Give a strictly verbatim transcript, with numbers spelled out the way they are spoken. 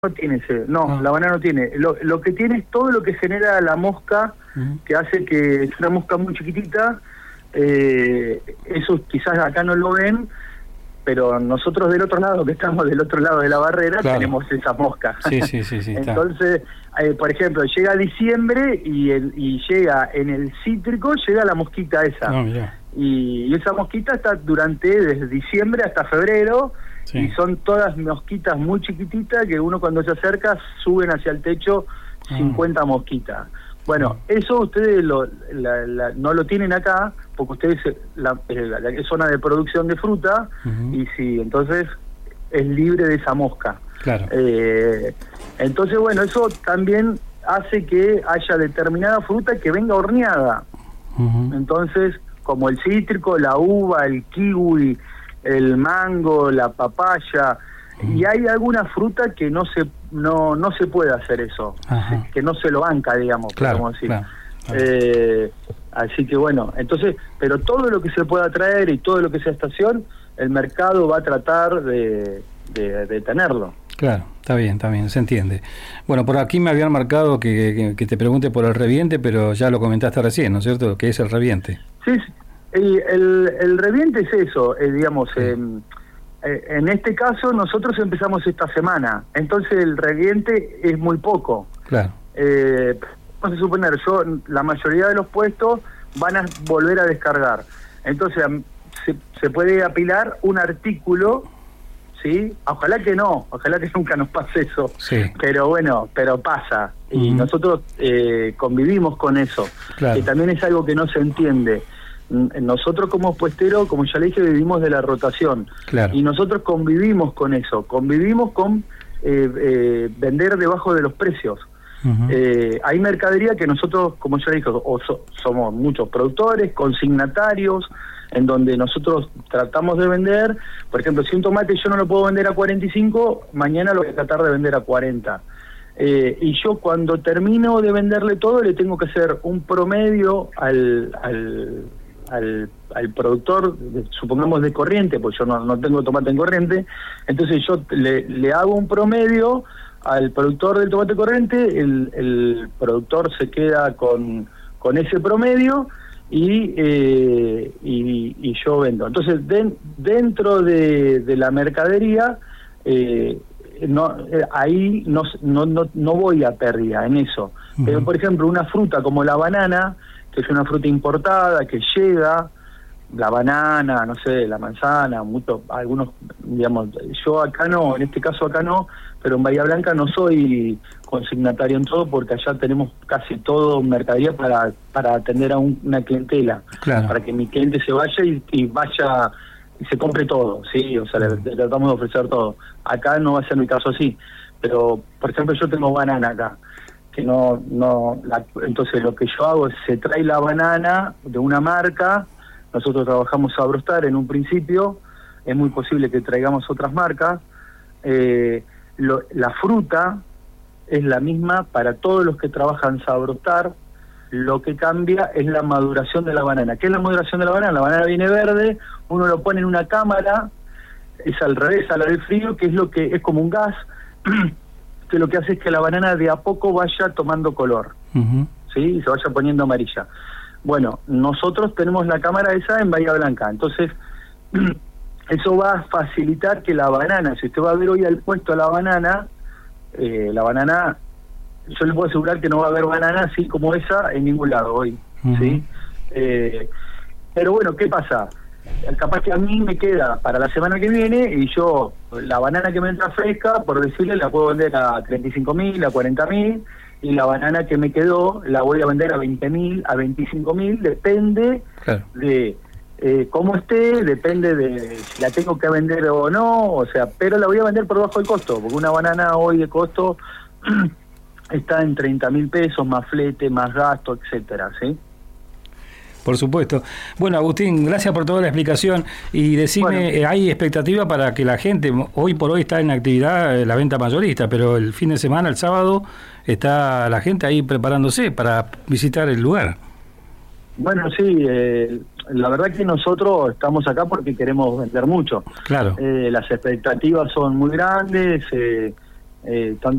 No tiene ese, no, Ah. la banana no tiene. Lo, lo que tiene es todo lo que genera la mosca, Uh-huh. que hace que es una mosca muy chiquitita. Eh, eso quizás acá no lo ven, pero nosotros del otro lado, que estamos del otro lado de la barrera, Claro. tenemos esa mosca. Sí, sí, sí, sí, está. Entonces, eh, por ejemplo, llega diciembre y, el, y llega en el cítrico, llega la mosquita esa. No, mirá. Y, y esa mosquita está durante desde diciembre hasta febrero. Sí. Y son todas mosquitas muy chiquititas que uno cuando se acerca suben hacia el techo cincuenta mosquitas. Bueno, eso ustedes lo, la, la, no lo tienen acá porque ustedes la, la, la zona de producción de fruta. Uh-huh. Y sí, entonces es libre de esa mosca. Claro. Eh, entonces, bueno, eso también hace que haya determinada fruta que venga horneada. Uh-huh. Entonces, como el cítrico, la uva, el kiwi, el mango, la papaya, mm. y hay alguna fruta que no se no no se puede hacer eso. Ajá. Que no se lo banca, digamos, claro, podemos decir. Claro, claro. Eh, así que bueno, entonces, pero todo lo que se pueda traer y todo lo que sea estación, el mercado va a tratar de, de, de tenerlo. Claro, está bien, está bien, se entiende. Bueno, por aquí me habían marcado que, que, que te pregunte por el reviente, pero ya lo comentaste recién, ¿no es cierto? ¿Qué es el reviente? Sí, sí. El, el, el reviente es eso, eh, digamos, sí. eh, eh, en este caso nosotros empezamos esta semana, entonces el reviente es muy poco. Claro. Eh, vamos a suponer, yo, la mayoría de los puestos van a volver a descargar, entonces se, se puede apilar un artículo, ¿sí? Ojalá que no, ojalá que nunca nos pase eso, sí. Pero bueno, pero pasa, y uh-huh. nosotros eh, convivimos con eso, claro. Que también es algo que no se entiende. Nosotros como puesteros, como ya le dije, vivimos de la rotación. Claro. Y nosotros convivimos con eso, convivimos con eh, eh, vender debajo de los precios. Uh-huh. Eh, hay mercadería que nosotros, como ya le dije, o so, somos muchos productores, consignatarios, en donde nosotros tratamos de vender. Por ejemplo, si un tomate yo no lo puedo vender a cuarenta y cinco, mañana lo voy a tratar de vender a cuarenta. Eh, y yo cuando termino de venderle todo, le tengo que hacer un promedio al... al Al, al productor, supongamos de corriente, pues yo no, no tengo tomate en corriente, entonces yo le, le hago un promedio al productor del tomate corriente, el, el productor se queda con, con ese promedio y, eh, y, y yo vendo. Entonces de, dentro de, de la mercadería, eh, no eh, ahí no, no, no, no voy a pérdida en eso. Uh-huh. Pero por ejemplo una fruta como la banana, que es una fruta importada, que llega, la banana, no sé, la manzana, mucho, algunos, digamos, yo acá no, en este caso acá no, pero en Bahía Blanca no soy consignatario en todo, porque allá tenemos casi todo mercadería para, para atender a un, una clientela, claro. Para que mi cliente se vaya y, y vaya y se compre todo, sí, o sea, le, le tratamos de ofrecer todo. Acá no va a ser mi caso así, pero, por ejemplo, yo tengo banana acá, que no, no la, entonces lo que yo hago es, se trae la banana de una marca, nosotros trabajamos Sabrostar en un principio, es muy posible que traigamos otras marcas, eh, lo, la fruta es la misma para todos los que trabajan Sabrostar, lo que cambia es la maduración de la banana. ¿Qué es la maduración de la banana? La banana viene verde, uno lo pone en una cámara, es al revés, a la del frío, que es lo que es como un gas, que lo que hace es que la banana de a poco vaya tomando color, uh-huh. ¿Sí? Y se vaya poniendo amarilla. Bueno, nosotros tenemos la cámara esa en Bahía Blanca, entonces eso va a facilitar que la banana, si usted va a ver hoy al puesto a la banana, eh, la banana, yo le puedo asegurar que no va a haber banana así como esa en ningún lado hoy, uh-huh. ¿Sí? Eh, pero bueno, ¿qué pasa? Capaz que a mí me queda para la semana que viene y yo, la banana que me entra fresca, por decirle, la puedo vender a treinta y cinco mil, a cuarenta mil, y la banana que me quedó la voy a vender a veinte mil, a veinticinco mil, depende claro. de eh, cómo esté, depende de si la tengo que vender o no, o sea, pero la voy a vender por debajo del costo, porque una banana hoy de costo está en treinta mil pesos, más flete, más gasto, etcétera, ¿sí? Por supuesto. Bueno, Agustín, gracias por toda la explicación. Y decime, bueno, eh, ¿hay expectativa para que la gente, hoy por hoy está en actividad eh, la venta mayorista, pero el fin de semana, el sábado, está la gente ahí preparándose para visitar el lugar? Bueno, sí, eh, la verdad que nosotros estamos acá porque queremos vender mucho. Claro. Eh, las expectativas son muy grandes, eh, eh, tanto